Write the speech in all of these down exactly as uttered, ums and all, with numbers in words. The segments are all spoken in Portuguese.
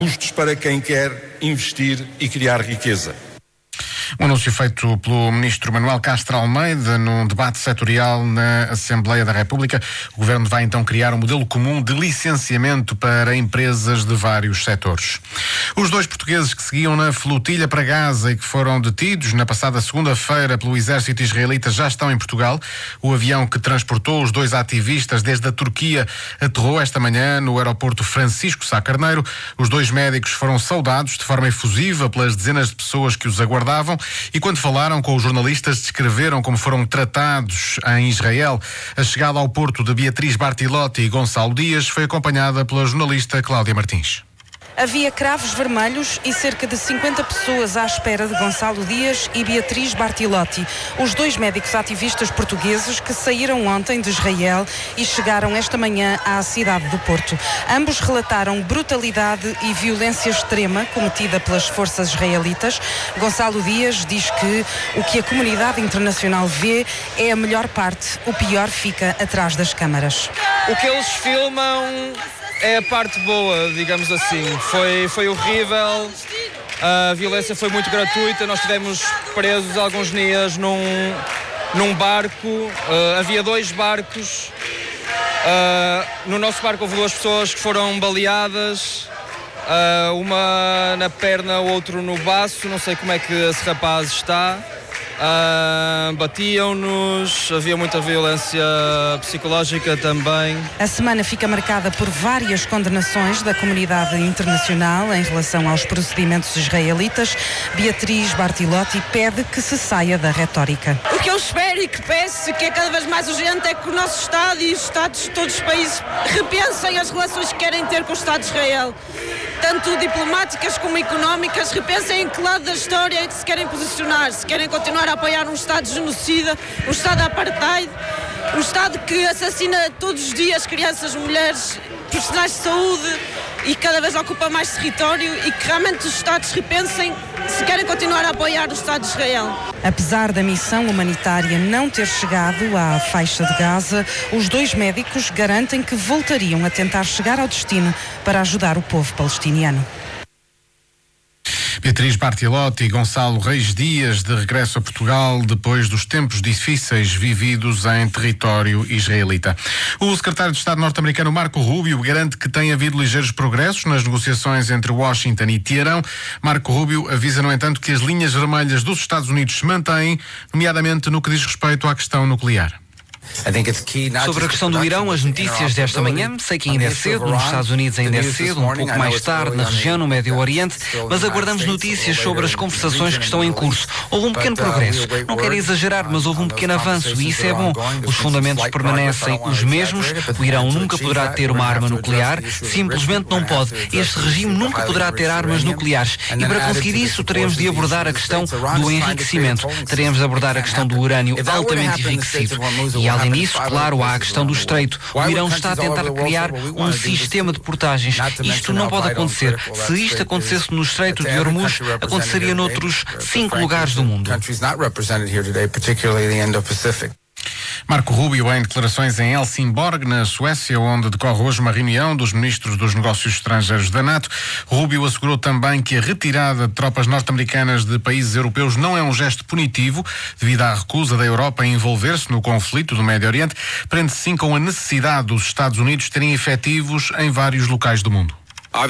Custos para quem quer investir e criar riqueza. Um anúncio feito pelo ministro Manuel Castro Almeida num debate setorial na Assembleia da República. O Governo vai então criar um modelo comum de licenciamento para empresas de vários setores. Os dois portugueses que seguiam na flotilha para Gaza e que foram detidos na passada segunda-feira pelo exército israelita já estão em Portugal. O avião que transportou os dois ativistas desde a Turquia aterrou esta manhã no aeroporto Francisco Sá Carneiro. Os dois médicos foram saudados de forma efusiva pelas dezenas de pessoas que os aguardavam. E quando falaram com os jornalistas, descreveram como foram tratados em Israel. A chegada ao porto de Beatriz Bartilotti e Gonçalo Dias foi acompanhada pela jornalista Cláudia Martins. Havia cravos vermelhos e cerca de cinquenta pessoas à espera de Gonçalo Dias e Beatriz Bartilotti, os dois médicos ativistas portugueses que saíram ontem de Israel e chegaram esta manhã à cidade do Porto. Ambos relataram brutalidade e violência extrema cometida pelas forças israelitas. Gonçalo Dias diz que o que a comunidade internacional vê é a melhor parte, o pior fica atrás das câmaras. O que eles filmam é a parte boa, digamos assim. Foi, foi horrível, a violência foi muito gratuita, nós estivemos presos alguns dias num, num barco, uh, havia dois barcos, uh, no nosso barco houve duas pessoas que foram baleadas, uh, uma na perna, o outro no baço, não sei como é que esse rapaz está. Uh, batiam-nos, havia muita violência psicológica também. A semana fica marcada por várias condenações da comunidade internacional em relação aos procedimentos israelitas. Beatriz Bartilotti pede que se saia da retórica. O que eu espero e que peço, que é cada vez mais urgente, é que o nosso Estado e os Estados de todos os países repensem as relações que querem ter com o Estado de Israel. Tanto diplomáticas como económicas, repensem em que lado da história é que se querem posicionar, se querem continuar a apoiar um Estado genocida, um Estado apartheid, um Estado que assassina todos os dias crianças, mulheres, profissionais de saúde e cada vez ocupa mais território, e que realmente os Estados repensem se querem continuar a apoiar o Estado de Israel. Apesar da missão humanitária não ter chegado à faixa de Gaza, os dois médicos garantem que voltariam a tentar chegar ao destino para ajudar o povo palestiniano. Beatriz Bartilotti e Gonçalo Reis Dias de regresso a Portugal depois dos tempos difíceis vividos em território israelita. O secretário de Estado norte-americano Marco Rubio garante que tem havido ligeiros progressos nas negociações entre Washington e Teherão. Marco Rubio avisa, no entanto, que as linhas vermelhas dos Estados Unidos se mantêm, nomeadamente no que diz respeito à questão nuclear. Sobre a questão do Irão, as notícias desta manhã, sei que ainda é cedo, nos Estados Unidos ainda é cedo, um pouco mais tarde na região, no Médio Oriente, mas aguardamos notícias sobre as conversações que estão em curso. Houve um pequeno progresso, não quero exagerar, mas houve um pequeno avanço e isso é bom. Os fundamentos permanecem os mesmos, o Irão nunca poderá ter uma arma nuclear, simplesmente não pode. Este regime nunca poderá ter armas nucleares e para conseguir isso teremos de abordar a questão do enriquecimento, teremos de abordar a questão do urânio altamente enriquecido. E além disso, claro, há a questão do estreito. O Irão está a tentar criar um sistema de portagens. Isto não pode acontecer. Se isto acontecesse no estreito de Hormuz, aconteceria noutros cinco lugares do mundo. Marco Rubio em declarações em Helsingborg, na Suécia, onde decorre hoje uma reunião dos ministros dos negócios estrangeiros da NATO. Rubio assegurou também que a retirada de tropas norte-americanas de países europeus não é um gesto punitivo, devido à recusa da Europa em envolver-se no conflito do Médio Oriente, prende-se sim com a necessidade dos Estados Unidos terem efetivos em vários locais do mundo.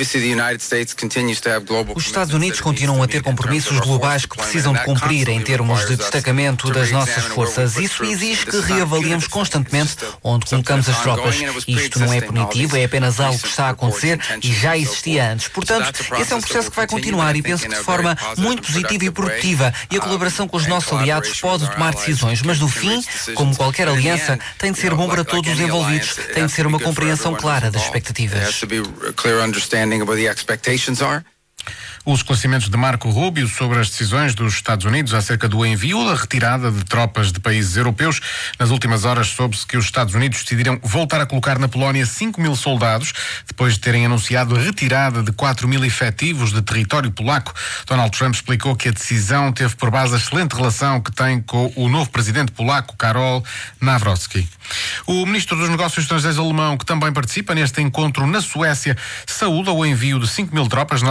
Os Estados Unidos continuam a ter compromissos globais que precisam de cumprir em termos de destacamento das nossas forças. Isso exige que reavaliemos constantemente onde colocamos as tropas. Isto não é punitivo, é apenas algo que está a acontecer e já existia antes. Portanto, esse é um processo que vai continuar e penso que de forma muito positiva e produtiva. E a colaboração com os nossos aliados pode tomar decisões, mas no fim, como qualquer aliança, tem de ser bom para todos os envolvidos, tem de ser uma compreensão clara das expectativas. Os esclarecimentos de Marco Rubio sobre as decisões dos Estados Unidos acerca do envio ou da retirada de tropas de países europeus. Nas últimas horas soube-se que os Estados Unidos decidiram voltar a colocar na Polónia cinco mil soldados, depois de terem anunciado a retirada de quatro mil efetivos de território polaco. Donald Trump explicou que a decisão teve por base a excelente relação que tem com o novo presidente polaco, Karol Nawrocki. O ministro dos Negócios Estrangeiros alemão, que também participa neste encontro na Suécia, saúda o envio de cinco mil tropas